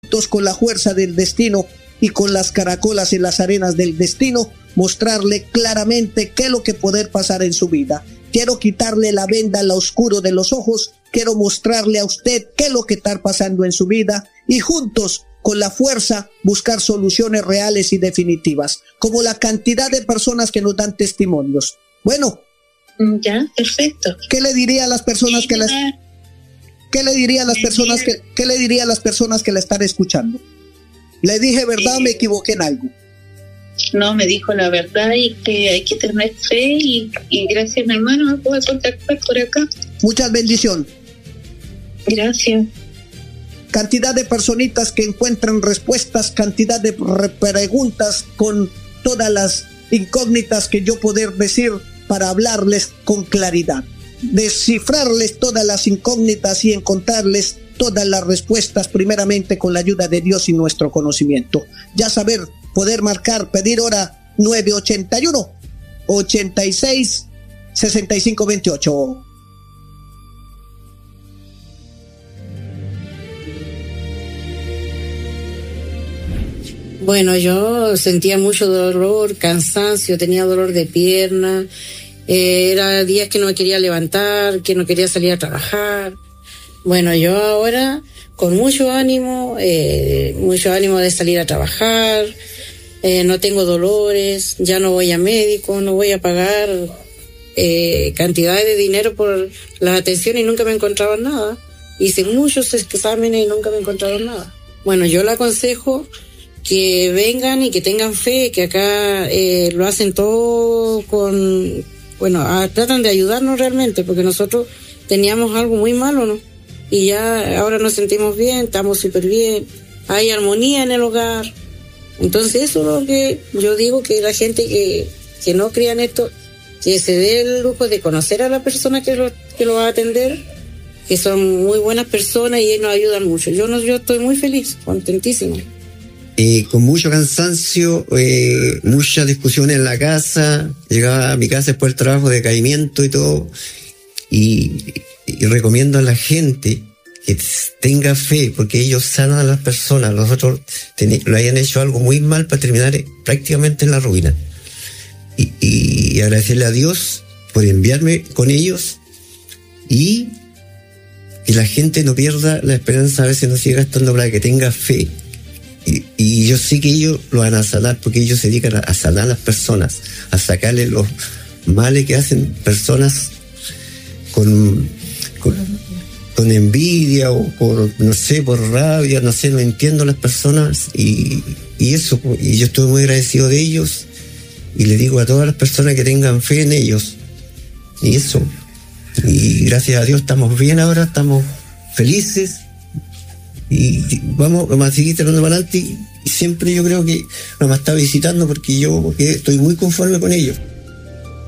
juntos con la fuerza del destino y con las caracolas en las arenas del destino, mostrarle claramente qué es lo que poder pasar en su vida. Quiero quitarle la venda al oscuro de los ojos, quiero mostrarle a usted qué es lo que está pasando en su vida y juntos, con la fuerza, buscar soluciones reales y definitivas, como la cantidad de personas que nos dan testimonios. Bueno. Ya, perfecto. ¿Qué le diría a las personas que las... ¿Qué le diría a las personas que la están escuchando? ¿Le dije verdad o me equivoqué en algo? No, me dijo la verdad y que hay que tener fe y gracias, mi hermano, me puedo contactar por acá. Muchas bendiciones. Gracias. Cantidad de personitas que encuentran respuestas, cantidad de preguntas con todas las incógnitas que yo poder decir para hablarles con claridad. Descifrarles todas las incógnitas y encontrarles todas las respuestas primeramente con la ayuda de Dios y nuestro conocimiento. Ya saber, poder marcar, pedir hora 981 86 65 28. Bueno, yo sentía mucho dolor, cansancio, tenía dolor de pierna, era días que no me quería levantar, que no quería salir a trabajar. Bueno, yo ahora con mucho ánimo de salir a trabajar, no tengo dolores, ya no voy a médico, no voy a pagar cantidades de dinero por las atenciones y nunca me encontraban nada. Hice muchos exámenes y nunca me encontraron nada. Bueno, yo le aconsejo que vengan y que tengan fe, que acá lo hacen todo tratan de ayudarnos realmente, porque nosotros teníamos algo muy malo, ¿no? Y ya ahora nos sentimos bien, estamos súper bien, hay armonía en el hogar. Entonces eso es lo que yo digo, que la gente que no crea en esto, que se dé el lujo de conocer a la persona que lo va a atender, que son muy buenas personas y nos ayudan mucho. Yo estoy muy feliz, contentísima. Con mucho cansancio, mucha discusión en la casa, llegaba a mi casa después del trabajo, decaimiento y todo, y recomiendo a la gente que tenga fe, porque ellos sanan a las personas. Nosotros lo hayan hecho algo muy mal para terminar prácticamente en la ruina, y agradecerle a Dios por enviarme con ellos, y que la gente no pierda la esperanza, a veces no sigue gastando para que tenga fe. Y yo sé que ellos lo van a sanar, porque ellos se dedican a sanar a las personas, a sacarle los males que hacen personas con envidia o por rabia, no entiendo las personas, y eso, y yo estoy muy agradecido de ellos, y le digo a todas las personas que tengan fe en ellos, y eso, y gracias a Dios estamos bien ahora, estamos felices. Y vamos a seguir tirando para adelante, y siempre yo creo que nos va a estar visitando, porque yo estoy muy conforme con ellos.